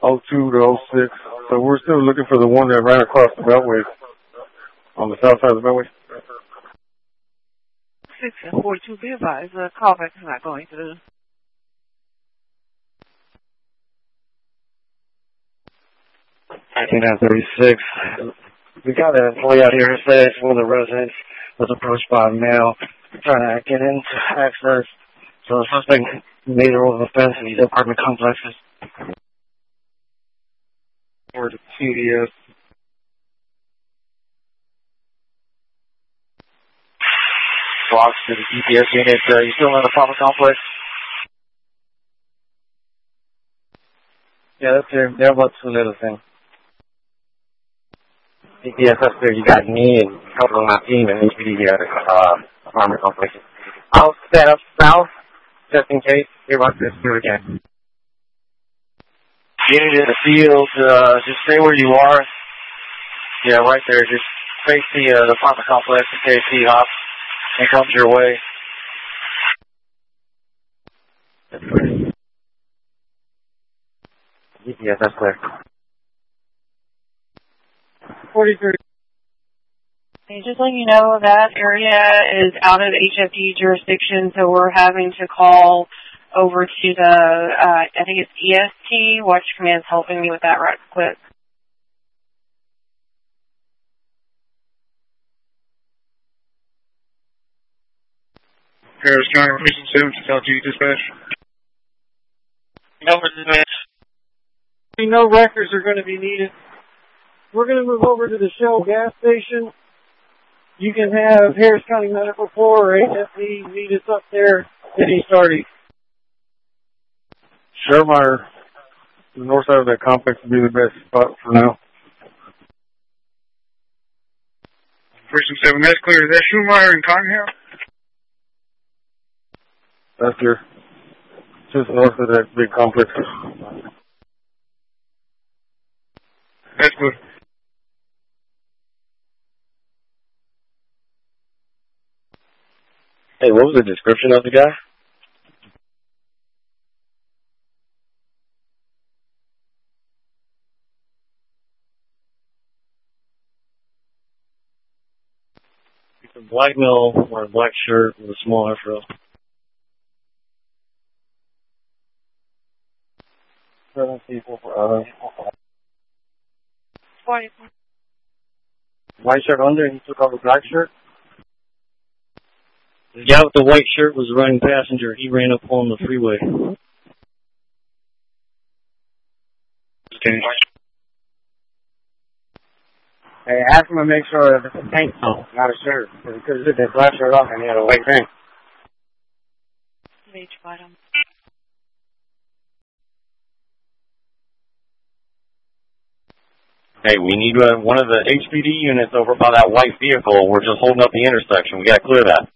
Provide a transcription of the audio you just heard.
02 to 06. So we're still looking for the one that ran across the Beltway, on the south side of the Beltway. 6 and 42, be advised, the callback is not going through. I think that's 36. We got an employee out here who says one of the residents was approached by a male trying to get into access. So the suspect made a roll of offense in these apartment complexes. Or the TDS. Blocks to the GPS unit. You still in the apartment complex? Yeah, that's here. They're about to little thing. GPS up there, you got me and a couple of my team and HPD here at the apartment complex. I'll set up south, just in case. You're about to do it again. Get into the field, just stay where you are. Yeah, right there. Just face the apartment complex in case he hops and comes your way. That's clear. GPS, that's clear. 43. Just letting you know that area is out of HFD jurisdiction, so we're having to call over to the, I think it's EST. Watch Command's helping me with that right quick. Harris County Precinct 7 to LG Dispatch. Number dispatch. No records are going to be needed. We're going to move over to the Shell gas station. You can have Harris County Medical Corps or HFD meet us up there at any starting. Shermeyer, the north side of that complex would be the best spot for now. Precinct 7, that's clear. Is that Schumacher and Cottonhouse? That's here. Just north of that big complex. That's good. Hey, what was the description of the guy? It's a black male wearing a black shirt with a small afro. 7 people for 40. white shirt under and he took off a black shirt. The guy with the white shirt was a running passenger. He ran up on the freeway. Okay. Hey, ask him to make sure it's a tank top, not a shirt. Because he could have took that black shirt off and he had a white tank. Beach bottom. Hey, we need one of the HPD units over by that white vehicle. We're just holding up the intersection. We got to clear that.